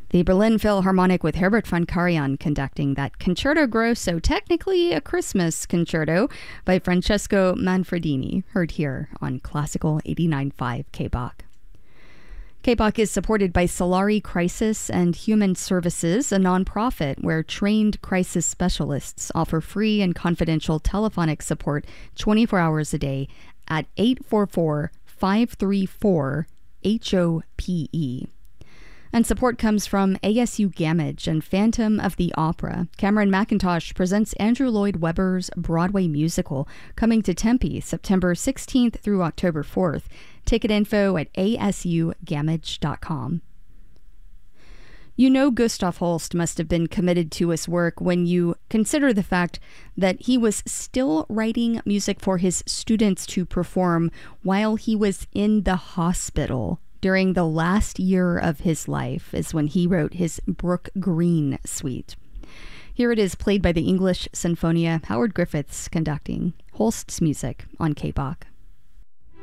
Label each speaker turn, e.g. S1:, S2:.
S1: The Berlin Philharmonic with Herbert von Karajan conducting that Concerto Grosso, technically a Christmas concerto, by Francesco Manfredini, heard here on Classical 89.5 KBOK. KBOK is supported by Solari Crisis and Human Services, a nonprofit where trained crisis specialists offer free and confidential telephonic support 24 hours a day at 844-534-HOPE. And support comes from ASU Gamage and Phantom of the Opera. Cameron McIntosh presents Andrew Lloyd Webber's Broadway musical, coming to Tempe September 16th through October 4th. Ticket info at asugamage.com. You know Gustav Holst must have been committed to his work when you consider the fact that he was still writing music for his students to perform while he was in the hospital. During the last year of his life is when he wrote his Brook Green suite. Here it is, played by the English Sinfonia, Howard Griffiths conducting Holst's music on KBOK.